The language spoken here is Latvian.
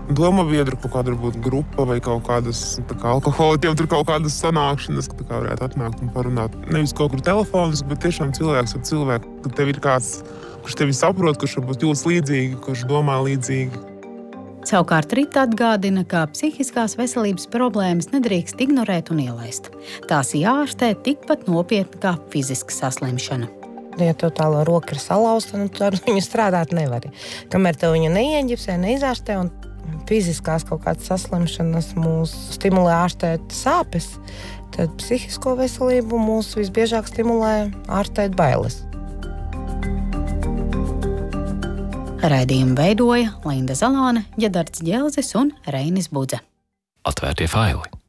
domabiedru, kaut kāda varbūt grupa vai kaut kādas alkoholiķiem, tur kaut kādas sanākšanas, ka varētu atnākt un parunāt. Nevis kaut kur telefonis, bet tiešām cilvēks ar cilvēku, ka tev ir kāds, kurš tevi saprot, kurš varbūt jūtas līdzīgi, kurš domā līdzīgi. Savukārt Rita atgādina, ka psihiskās veselības problēmas nedrīkst ignorēt un ielaist. Tās jāārstē tikpat nopietni kā fiziska saslimšana. Ja tev tā roka ir salauzta, tad ar viņu strādāt nevari. Kamēr tev viņu neieģipsē, neizārstē, un fiziskās kaut kādas saslimšanas mūs stimulē ārstēt sāpes, tad psihisko veselību mūs visbiežāk stimulē ārstēt bailes. Raidījumu veidoja Linda Zalāne, Ģedards Ģelzis un Reinis Budze. Atvērtie faili.